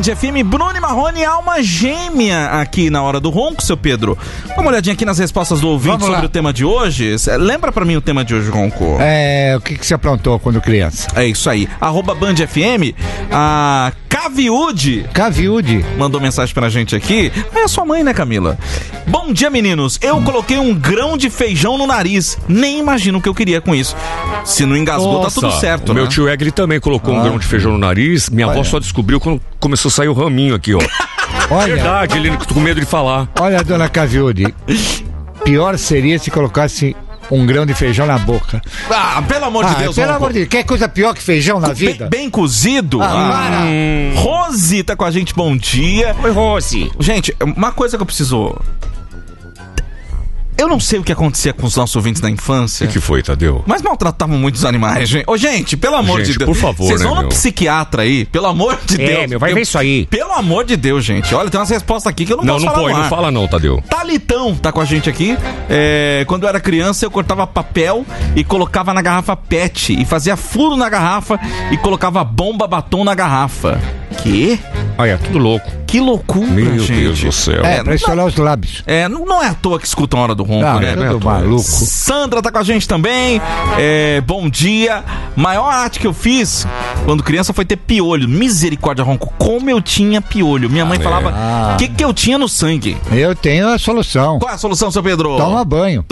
FM, Bruno e Marrone, alma gêmea aqui na Hora do Ronco, seu Pedro. Dá uma olhadinha aqui nas respostas do ouvinte sobre o tema de hoje. Lembra pra mim o tema de hoje, Ronco? O que você aprontou quando criança? É isso aí. @Band FM, a Caviude mandou mensagem pra gente aqui. É a sua mãe, né, Camila? Bom dia, meninos. Eu coloquei um grão de feijão no nariz. Nem imagino o que eu queria com isso. Se não engasgou, tá tudo certo, o né? meu tio Egli também colocou um grão de feijão no nariz. Minha avó só descobriu quando começou a sair o raminho aqui, ó. Olha, verdade, ele com medo de falar. Olha, dona Caviude, pior seria se colocasse um grão de feijão na boca. Ah, pelo amor de Deus, pelo amor de Deus, quer coisa pior que feijão na vida? Bem cozido? Rose tá com a gente, bom dia. Oi, Rose. Gente, uma coisa que eu preciso... Eu não sei o que acontecia com os nossos ouvintes na infância. O que foi, Tadeu? Mas maltratavam muitos animais, gente. Ô, gente, pelo amor de Deus. Por favor, vocês vão né, no psiquiatra aí, pelo amor de Deus. Vai ver isso aí. Pelo amor de Deus, gente. Olha, tem umas respostas aqui que eu não posso falar. Não fala não, Tadeu. Talitão tá com a gente aqui. Quando eu era criança, eu cortava papel e colocava na garrafa PET. E fazia furo na garrafa e colocava bomba batom na garrafa. Que? Olha, tudo louco. Que loucura, meu gente. Deus do céu. Pra estourar os lábios. Não é à toa que escutam a Hora do Ronco, né? Não é maluco. Sandra tá com a gente também. Bom dia. Maior arte que eu fiz quando criança foi ter piolho. Misericórdia, Ronco. Como eu tinha piolho. Minha mãe falava o que eu tinha no sangue. Eu tenho a solução. Qual é a solução, seu Pedro? Toma banho.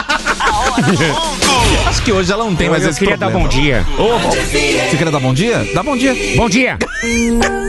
Acho que hoje ela não tem mais esse problema. Eu queria dar bom dia. Você queria dar bom dia? Dá bom dia. Bom dia.